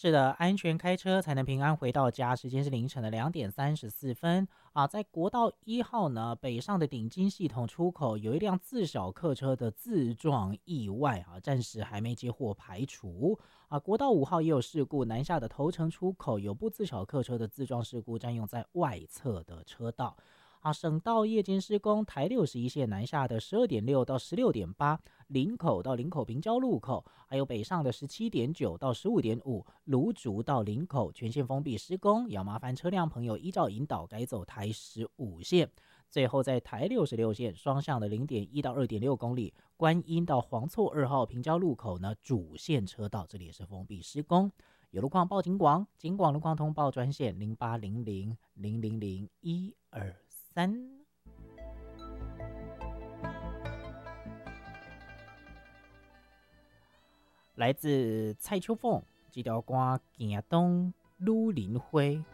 是的，安全开车才能平安回到家。时间是凌晨的2点34分啊，在国道1号呢北上的顶金系统出口，有一辆自小客车的自撞意外啊，暂时还没接获排除啊。国道5号也有事故，南下的头城出口有部自小客车的自撞事故，占用在外侧的车道。啊，省道夜间施工，台61线南下的12.6到16.8，林口到林口平交路口，还有北上的17.9到15.5，芦竹到林口全线封闭施工，要麻烦车辆朋友依照引导改走台15线。最后在台66线双向的0.1到2.6公里，观音到黄厝2号平交路口呢，主线车道这里也是封闭施工。有路况报警广，警广路况通报专线0800000123。来自蔡秋凤这条歌《行东女人花》。